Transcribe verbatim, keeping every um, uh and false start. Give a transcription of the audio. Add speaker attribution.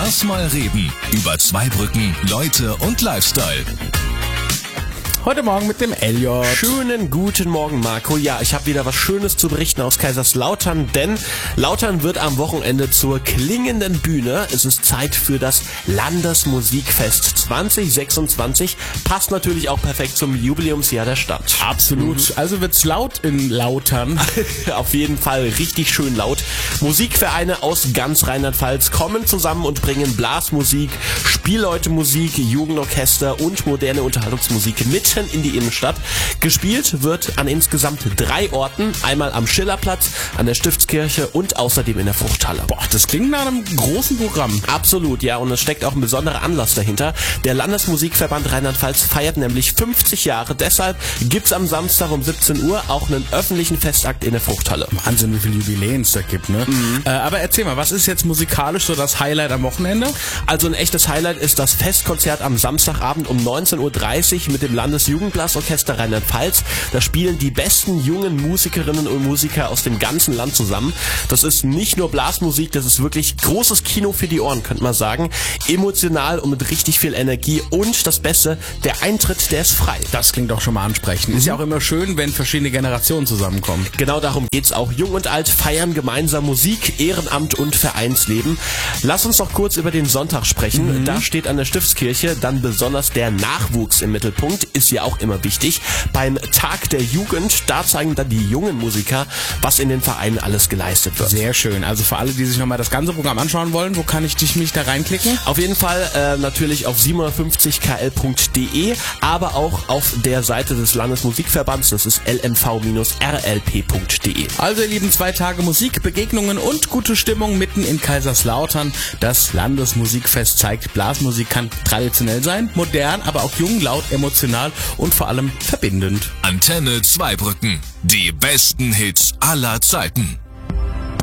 Speaker 1: Lass mal reden über Zweibrücken, Leute und Lifestyle.
Speaker 2: Heute Morgen mit dem Elliot.
Speaker 3: Schönen guten Morgen, Marco. Ja, ich habe wieder was Schönes zu berichten aus Kaiserslautern, denn Lautern wird am Wochenende zur klingenden Bühne. Es ist Zeit für das Landesmusikfest zwanzig sechsundzwanzig. Passt natürlich auch perfekt zum Jubiläumsjahr der Stadt.
Speaker 2: Absolut. Mhm. Also wird's laut in Lautern.
Speaker 3: Auf jeden Fall richtig schön laut. Musikvereine aus ganz Rheinland-Pfalz kommen zusammen und bringen Blasmusik, Spielleutemusik, Jugendorchester und moderne Unterhaltungsmusik mit in die Innenstadt. Gespielt wird an insgesamt drei Orten. Einmal am Schillerplatz, an der Stiftskirche und außerdem in der Fruchthalle.
Speaker 2: Boah, das klingt nach einem großen Programm.
Speaker 3: Absolut, ja. Und es steckt auch ein besonderer Anlass dahinter. Der Landesmusikverband Rheinland-Pfalz feiert nämlich fünfzig Jahre. Deshalb gibt's am Samstag um siebzehn Uhr auch einen öffentlichen Festakt in der Fruchthalle.
Speaker 2: Wahnsinn, wie viele Jubiläen es da gibt, ne? Mhm. Äh, aber erzähl mal, was ist jetzt musikalisch so das Highlight am Wochenende?
Speaker 3: Also ein echtes Highlight ist das Festkonzert am Samstagabend um neunzehn Uhr dreißig mit dem Landes Jugendblasorchester Rheinland-Pfalz. Da spielen die besten jungen Musikerinnen und Musiker aus dem ganzen Land zusammen. Das ist nicht nur Blasmusik, das ist wirklich großes Kino für die Ohren, könnte man sagen. Emotional und mit richtig viel Energie. Und das Beste, der Eintritt, der ist frei.
Speaker 2: Das klingt doch schon mal ansprechend. Mhm. Ist ja auch immer schön, wenn verschiedene Generationen zusammenkommen.
Speaker 3: Genau darum geht's auch. Jung und alt feiern gemeinsam Musik, Ehrenamt und Vereinsleben. Lass uns doch kurz über den Sonntag sprechen. Mhm. Da steht an der Stiftskirche dann besonders der Nachwuchs im Mittelpunkt. Ist ja auch immer wichtig. Beim Tag der Jugend, da zeigen dann die jungen Musiker, was in den Vereinen alles geleistet wird.
Speaker 2: Sehr schön. Also für alle, die sich nochmal das ganze Programm anschauen wollen, wo kann ich dich mich da reinklicken?
Speaker 3: Auf jeden Fall äh, natürlich auf siebenhundertfünfzig k l punkt d e, aber auch auf der Seite des Landesmusikverbands, das ist l m v r l p punkt d e.
Speaker 2: Also ihr Lieben, zwei Tage Musik, Begegnungen und gute Stimmung mitten in Kaiserslautern. Das Landesmusikfest zeigt, Blasmusik kann traditionell sein, modern, aber auch jung, laut, emotional und vor allem verbindend.
Speaker 1: Antenne Zweibrücken. Die besten Hits aller Zeiten.